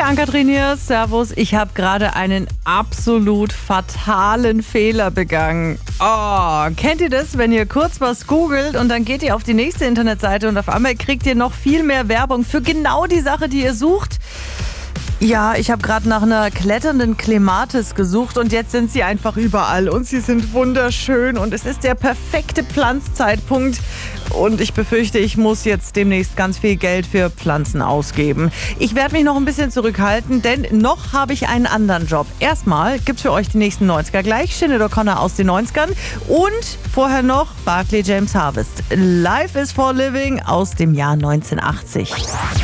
Ann-Kathrin hier, servus. Ich habe gerade einen absolut fatalen Fehler begangen. Oh, kennt ihr das, wenn ihr kurz was googelt und dann geht ihr auf die nächste Internetseite und auf einmal kriegt ihr noch viel mehr Werbung für genau die Sache, die ihr sucht? Ja, ich habe gerade nach einer kletternden Klematis gesucht und jetzt sind sie einfach überall und sie sind wunderschön und es ist der perfekte Pflanzzeitpunkt und ich befürchte, ich muss jetzt demnächst ganz viel Geld für Pflanzen ausgeben. Ich werde mich noch ein bisschen zurückhalten, denn noch habe ich einen anderen Job. Erstmal gibt's für euch die nächsten 90er gleich, Sinead O'Connor aus den 90ern und vorher noch Barclay James Harvest. Life is for Living aus dem Jahr 1980.